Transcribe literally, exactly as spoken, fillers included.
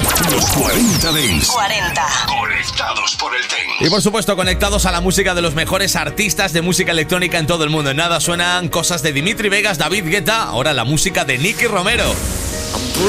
Los cuarenta Dance. cuarenta. Conectados por el Dance. Y por supuesto, conectados a la música de los mejores artistas de música electrónica en todo el mundo. En nada suenan cosas de Dimitri Vegas, David Guetta, ahora la música de Nicky Romero.